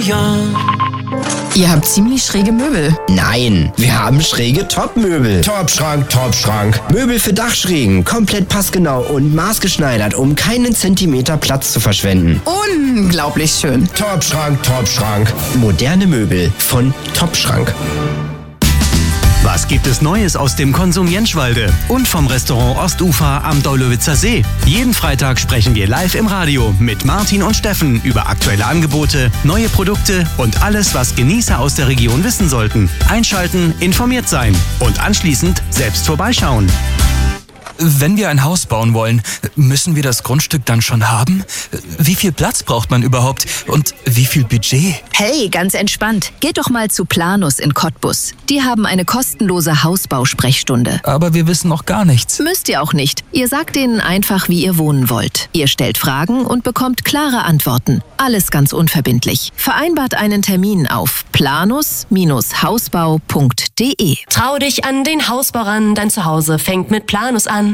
ja. Ihr habt ziemlich schräge Möbel. Nein, wir haben schräge Top-Möbel. Top-Schrank, Top-Schrank. Möbel für Dachschrägen, komplett passgenau und maßgeschneidert, um keinen Zentimeter Platz zu verschwenden. Unglaublich schön. Top-Schrank, Top-Schrank. Moderne Möbel von Top-Schrank. Was gibt es Neues aus dem Konsum Jentschwalde und vom Restaurant Ostufer am Daulowitzer See? Jeden Freitag sprechen wir live im Radio mit Martin und Steffen über aktuelle Angebote, neue Produkte und alles, was Genießer aus der Region wissen sollten. Einschalten, informiert sein und anschließend selbst vorbeischauen. Wenn wir ein Haus bauen wollen, müssen wir das Grundstück dann schon haben? Wie viel Platz braucht man überhaupt? Und wie viel Budget? Hey, ganz entspannt. Geht doch mal zu Planus in Cottbus. Die haben eine kostenlose Hausbausprechstunde. Aber wir wissen noch gar nichts. Müsst ihr auch nicht. Ihr sagt denen einfach, wie ihr wohnen wollt. Ihr stellt Fragen und bekommt klare Antworten. Alles ganz unverbindlich. Vereinbart einen Termin auf planus-hausbau.de. Trau dich an den Hausbau ran, dein Zuhause fängt mit Planus an.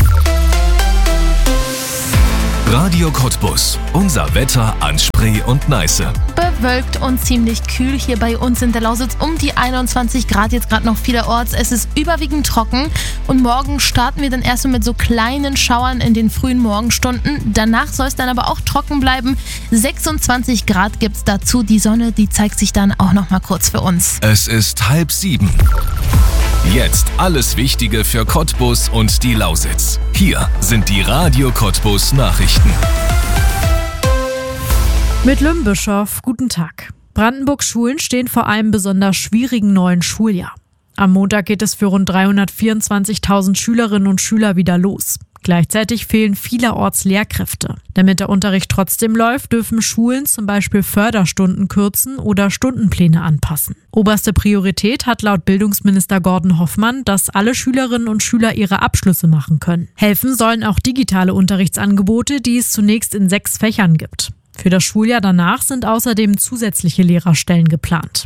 Radio Cottbus. Unser Wetter an Spree und Neiße. Bewölkt und ziemlich kühl hier bei uns in der Lausitz. Um die 21 Grad, jetzt gerade noch vielerorts. Es ist überwiegend trocken und morgen starten wir dann erst mit so kleinen Schauern in den frühen Morgenstunden. Danach soll es dann aber auch trocken bleiben. 26 Grad gibt es dazu. Die Sonne, die zeigt sich dann auch noch mal kurz für uns. Es ist 6:30. Jetzt alles Wichtige für Cottbus und die Lausitz. Hier sind die Radio Cottbus Nachrichten. Mit Lümbischow, guten Tag. Brandenburgs Schulen stehen vor einem besonders schwierigen neuen Schuljahr. Am Montag geht es für rund 324.000 Schülerinnen und Schüler wieder los. Gleichzeitig fehlen vielerorts Lehrkräfte. Damit der Unterricht trotzdem läuft, dürfen Schulen zum Beispiel Förderstunden kürzen oder Stundenpläne anpassen. Oberste Priorität hat laut Bildungsminister Gordon Hoffmann, dass alle Schülerinnen und Schüler ihre Abschlüsse machen können. Helfen sollen auch digitale Unterrichtsangebote, die es zunächst in 6 Fächern gibt. Für das Schuljahr danach sind außerdem zusätzliche Lehrerstellen geplant.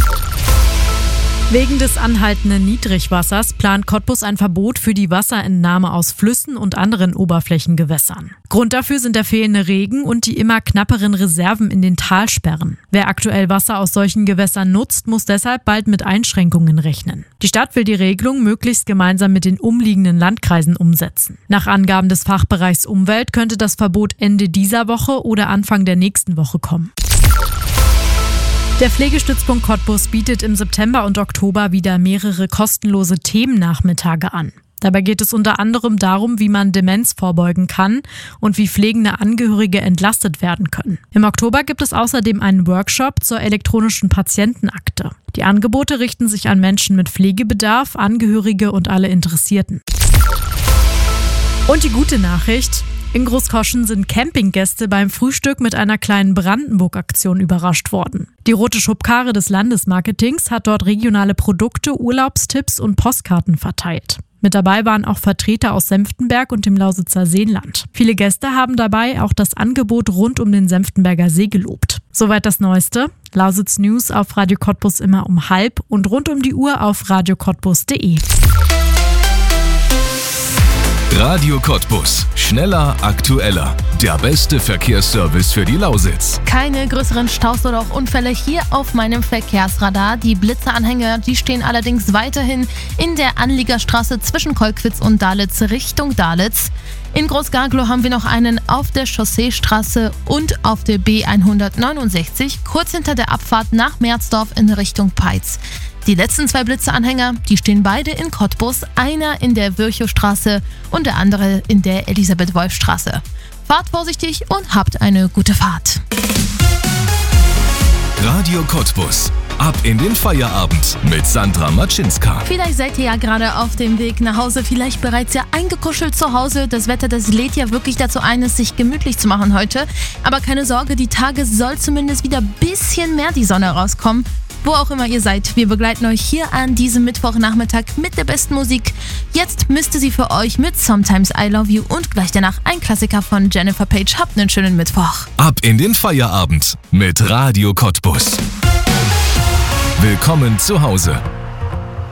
Wegen des anhaltenden Niedrigwassers plant Cottbus ein Verbot für die Wasserentnahme aus Flüssen und anderen Oberflächengewässern. Grund dafür sind der fehlende Regen und die immer knapperen Reserven in den Talsperren. Wer aktuell Wasser aus solchen Gewässern nutzt, muss deshalb bald mit Einschränkungen rechnen. Die Stadt will die Regelung möglichst gemeinsam mit den umliegenden Landkreisen umsetzen. Nach Angaben des Fachbereichs Umwelt könnte das Verbot Ende dieser Woche oder Anfang der nächsten Woche kommen. Der Pflegestützpunkt Cottbus bietet im September und Oktober wieder mehrere kostenlose Themennachmittage an. Dabei geht es unter anderem darum, wie man Demenz vorbeugen kann und wie pflegende Angehörige entlastet werden können. Im Oktober gibt es außerdem einen Workshop zur elektronischen Patientenakte. Die Angebote richten sich an Menschen mit Pflegebedarf, Angehörige und alle Interessierten. Und die gute Nachricht: In Großkoschen sind Campinggäste beim Frühstück mit einer kleinen Brandenburg-Aktion überrascht worden. Die Rote Schubkarre des Landesmarketings hat dort regionale Produkte, Urlaubstipps und Postkarten verteilt. Mit dabei waren auch Vertreter aus Senftenberg und dem Lausitzer Seenland. Viele Gäste haben dabei auch das Angebot rund um den Senftenberger See gelobt. Soweit das Neueste. Lausitz News auf Radio Cottbus immer um 12:30 und rund um die Uhr auf radiocottbus.de. Radio Cottbus. Schneller, aktueller. Der beste Verkehrsservice für die Lausitz. Keine größeren Staus oder auch Unfälle hier auf meinem Verkehrsradar. Die Blitzeranhänger, die stehen allerdings weiterhin in der Anliegerstraße zwischen Kolkwitz und Dalitz Richtung Dalitz. In Großgarglow haben wir noch einen auf der Chausseestraße und auf der B169, kurz hinter der Abfahrt nach Merzdorf in Richtung Peitz. Die letzten 2 Blitzeanhänger, die stehen beide in Cottbus, einer in der Virchowstraße und der andere in der Elisabeth-Wolf-Straße. Fahrt vorsichtig und habt eine gute Fahrt. Radio Cottbus. Ab in den Feierabend mit Sandra Matschinska. Vielleicht seid ihr ja gerade auf dem Weg nach Hause, vielleicht bereits ja eingekuschelt zu Hause. Das Wetter, das lädt ja wirklich dazu ein, es sich gemütlich zu machen heute. Aber keine Sorge, die Tage soll zumindest wieder ein bisschen mehr die Sonne rauskommen. Wo auch immer ihr seid, wir begleiten euch hier an diesem Mittwochnachmittag mit der besten Musik. Jetzt müsste sie für euch mit Sometimes I Love You und gleich danach ein Klassiker von Jennifer Page. Habt einen schönen Mittwoch. Ab in den Feierabend mit Radio Cottbus. Willkommen zu Hause.